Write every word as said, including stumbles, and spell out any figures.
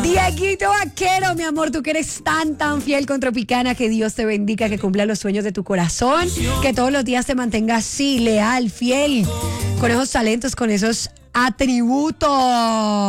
Dieguito Vaquero, mi amor, tú que eres tan, tan fiel con Tropicana, que Dios te bendiga, que cumpla los sueños de tu corazón, que todos los días te mantengas así, leal, fiel, con esos talentos, con esos atributos.